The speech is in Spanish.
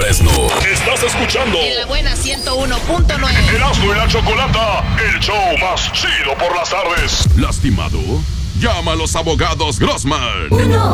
Fresno. Estás escuchando En la buena 101.9. Erasmo y la Chocolata, el show más chido por las tardes. ¿Lastimado? Llama a los abogados Grossman.